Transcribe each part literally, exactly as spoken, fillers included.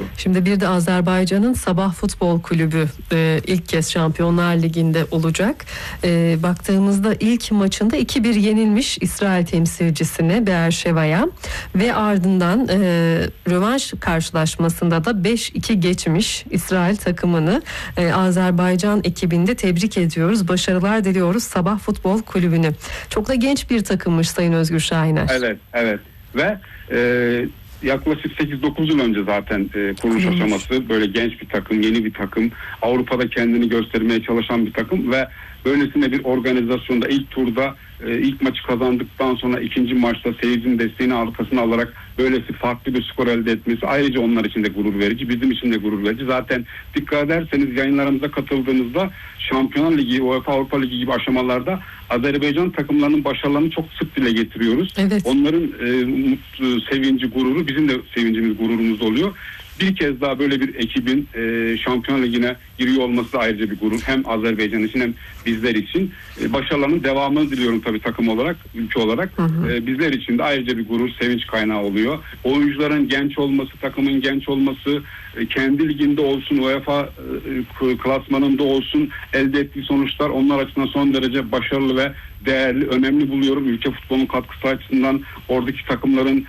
konusu. Şimdi bir de Azerbaycan'ın Sabah Futbol Kulübü e, ilk kez Şampiyonlar Ligi'nde olacak. E, baktığımızda ilk maçında iki bir yenilmiş İsrail temsilcisine, Beerşeva'ya ve ardından e, rövanş karşılaşmasında da beş iki geçmiş İsrail takımını. e, Azerbaycan ekibinde tebrik ediyoruz. Başarılar diliyoruz Sabah Futbol Kulübü'nü. Çok da genç bir takımmış Sayın Özgür Şahiner. Evet, evet. Ve e, yaklaşık sekiz dokuz yıl önce zaten e, kuruluş Kurulmuş. aşaması, böyle genç bir takım, yeni bir takım, Avrupa'da kendini göstermeye çalışan bir takım ve böylesine bir organizasyonda ilk turda e, ilk maçı kazandıktan sonra ikinci maçta seyircinin desteğini arkasına alarak böylesi farklı bir skor elde etmesi ayrıca onlar için de gurur verici, bizim için de gurur verici. Zaten dikkat ederseniz yayınlarımıza katıldığınızda Şampiyonlar Ligi, UEFA Avrupa Ligi gibi aşamalarda Azerbaycan takımlarının başarılarını çok sık dile getiriyoruz. Evet. Onların e, mutlu, sevinci, gururu bizim de sevincimiz, gururumuz oluyor. Bir kez daha böyle bir ekibin e, Şampiyonlar Ligi'ne giriyor olması da ayrıca bir gurur. Hem Azerbaycan için hem bizler için. E, başarılarının devamını diliyorum tabii takım olarak, ülke olarak. Hı hı. E, bizler için de ayrıca bir gurur, sevinç kaynağı oluyor. Oyuncuların genç olması, takımın genç olması, e, kendi liginde olsun, UEFA e, klasmanında olsun elde ettiği sonuçlar onlar açısından son derece başarılı ve değerli, önemli buluyorum. Ülke futbolunun katkısı açısından oradaki takımların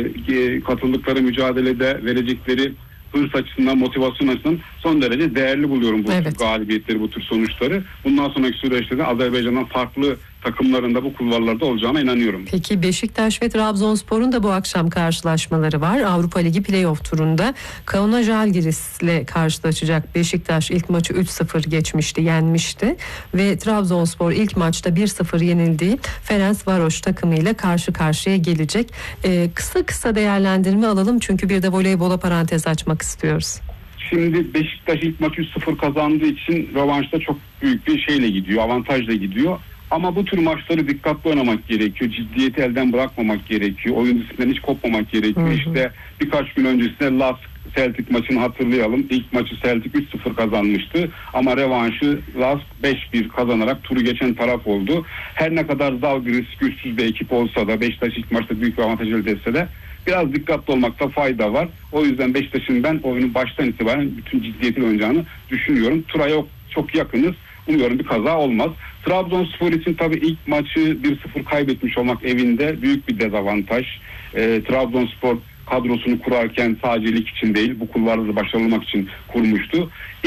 e, katıldıkları mücadelede verecekleri hırs açısından, motivasyon açısından son derece değerli buluyorum bu evet. tür galibiyetleri, bu tür sonuçları. Bundan sonraki süreçte de Azerbaycan'dan farklı takımlarında bu kulvarlarda olacağına inanıyorum. Peki Beşiktaş ve Trabzonspor'un da bu akşam karşılaşmaları var. Avrupa Ligi Playoff turunda Kauna Žalgiris'le karşılaşacak. Beşiktaş ilk maçı üç sıfır geçmişti, yenmişti ve Trabzonspor ilk maçta bir sıfır yenildiği Ferencvaros takımıyla karşı karşıya gelecek. Ee, kısa kısa değerlendirme alalım çünkü bir de voleybola parantez açmak istiyoruz. Şimdi Beşiktaş ilk maçı üç sıfır kazandığı için rövanşta çok büyük bir şeyle gidiyor, avantajla gidiyor. Ama bu tür maçları dikkatli oynamak gerekiyor. Ciddiyeti elden bırakmamak gerekiyor. Oyun disiplinden hiç kopmamak gerekiyor. Hı hı. İşte birkaç gün öncesinde Lask Celtic maçını hatırlayalım. İlk maçı Celtic üç sıfır kazanmıştı. Ama revanşı Lask beş bir kazanarak turu geçen taraf oldu. Her ne kadar Žalgiris güçsüz bir ekip olsa da, Beşiktaş ilk maçta büyük bir avantaj elde etse de biraz dikkatli olmakta fayda var. O yüzden Beşiktaş'ın ben oyunu baştan itibaren bütün ciddiyetiyle oynayacağını düşünüyorum. Tura yok, çok yakınız. Umuyorum bir kaza olmaz. Trabzonspor için tabii ilk maçı bir sıfır kaybetmiş olmak evinde büyük bir dezavantaj. E, Trabzonspor kadrosunu kurarken sadece lig için değil, bu kulvarda da başarılı olmak için kurmuştu.